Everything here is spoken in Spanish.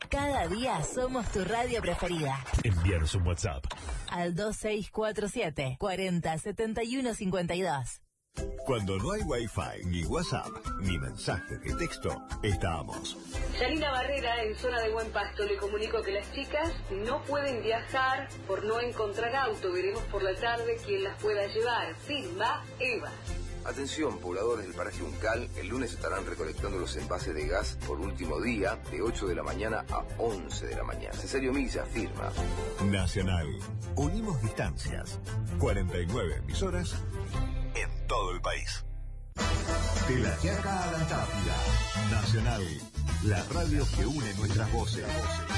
Cada día somos tu radio preferida. Envíanos un WhatsApp al 2647 40 71 52. Cuando no hay Wi-Fi, ni WhatsApp, ni mensaje de texto, estamos. Yanina Barrera, en zona de Buen Pasto, le comunico que las chicas no pueden viajar por no encontrar auto. Veremos por la tarde quién las pueda llevar. Firma Eva. Atención, pobladores del paraje Uncal, el lunes estarán recolectando los envases de gas por último día, de 8 de la mañana a 11 de la mañana. Cesario Milla, firma. Nacional. Unimos distancias. 49 emisoras en todo el país. De la Chaca a la Antártida. Nacional. La radio que une nuestras voces.